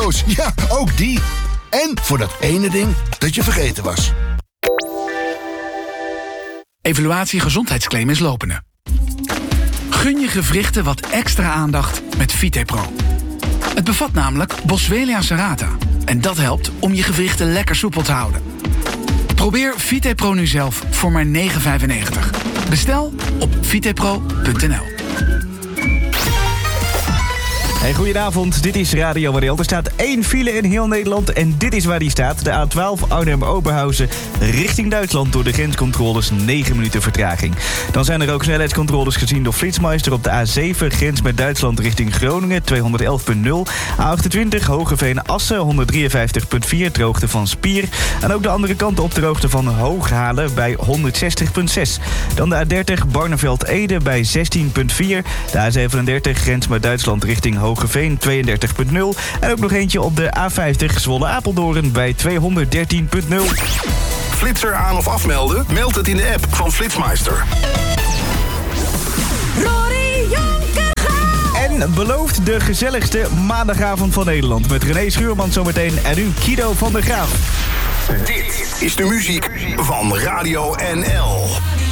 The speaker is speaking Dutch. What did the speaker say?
Fidepro's, ja, ook die. En voor dat ene ding dat je vergeten was. Evaluatie gezondheidsclaim is lopende. Gun je gewrichten wat extra aandacht met Fitepro. Het bevat namelijk Boswellia serrata. En dat helpt om je gewrichten lekker soepel te houden. Probeer Fitepro nu zelf voor maar €9,95. Bestel op fitepro.nl. Hey, goedenavond, dit is Radio Mariel. Er staat 1 file in heel Nederland en dit is waar die staat. De A12 Arnhem-Oberhausen richting Duitsland door de grenscontroles 9 minuten vertraging. Dan zijn er ook snelheidscontroles gezien door Flitsmeister op de A7 grens met Duitsland richting Groningen 211.0. A28 Hogeveen-Assen 153.4 ter hoogte van Spier. En ook de andere kant op ter hoogte van Hooghalen bij 160.6. Dan de A30 Barneveld-Ede bij 16.4. De A37 grens met Duitsland richting Hogeveen 32.0. En ook nog eentje op de A50 Zwolle-Apeldoorn bij 213.0. Flitser aan of afmelden? Meld het in de app van Flitsmeister. En belooft de gezelligste maandagavond van Nederland. Met René Schuurman zometeen en nu Guido van der Graaf. Dit is de muziek van Radio NL.